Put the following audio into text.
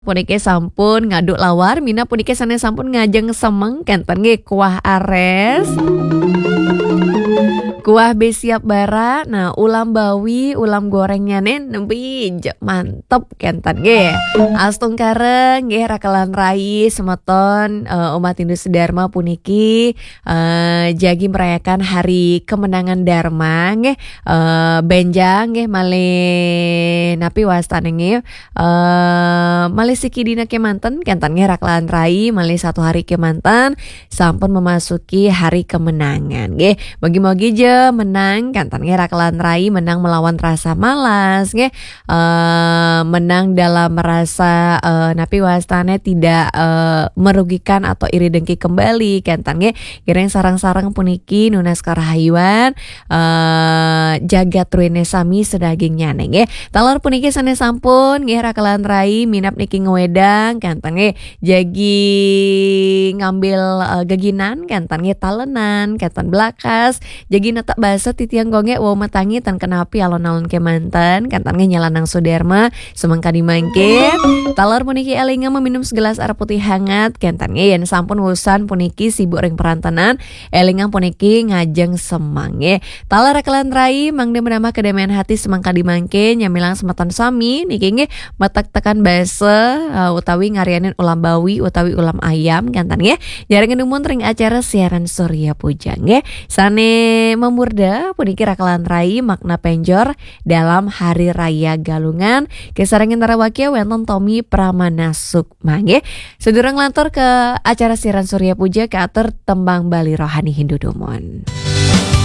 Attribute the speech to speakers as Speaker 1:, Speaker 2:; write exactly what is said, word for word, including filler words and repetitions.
Speaker 1: Puniki sampun ngaduk lawar, mina puniki sanes sampun ngajeng semeng kenten nggih kuah ares. Kuah be siap bara, nah ulam bawi, ulam gorengnya nih nembi mantep kenten nggih. Astung kareng nggih rakalan rai semeton uh, umat Hindu Sedharma puniki uh, jagi merayakan hari kemenangan Dharma nggih uh, benjang nggih malih napi wastane nggih uh, malih siki dina kemanten kenten nggih rakalan rai malih satu hari kemanten sampun memasuki hari kemenangan nggih. Mogi-mogi je menang kantan nggih rakalan rai menang melawan rasa malas nggih uh, menang dalam merasa uh, napi wastane tidak uh, merugikan atau iri dengki kembali kantan nggih kireng sarang-sarang puniki nunas karahayuan uh, jagat ruene sami sedagingnya nggih talor puniki sanes sampun nggih rakalan rai minap niki ngewedang kantan nggih jagi ngambil uh, geginan kantan nggih talenan kantan belakas jagi tak bahasa titiang gonge wow matangi tan kenapi alon-alon kemanten kantan nge nyalanang Suderma semangka dimangke talor puniki elinga meminum segelas air putih hangat kantan nge yen sampun wusan puniki sibuk ring perantanan elinga puniki ngajeng semangge talor rakalan rai mangde menambah kedamaian hati semangka dimangke nyamilang semeton sami niki nge matak tekan bahasa uh, utawi ngarianin ulam bawi utawi ulam ayam kantan nge jarang ngedumun ring acara siaran Surya Puja nge sane Murda puniki rakalan rai makna penjor dalam hari raya Galungan kesarengin tarawakia wenten Tommy Pramana Sukma nggih sedurung lantur ke acara siaran Surya Puja ke atur tembang Bali Rohani Hindu Dumon.